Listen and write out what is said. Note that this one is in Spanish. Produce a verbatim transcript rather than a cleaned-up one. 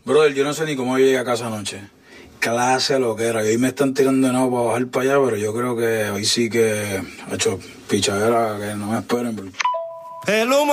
Brother, yo no sé ni cómo llegué a casa anoche. Clase lo que era. Y hoy me están tirando de nuevo para bajar para allá, pero yo creo que hoy sí que ha hecho pichadera, que no me esperen. Bro.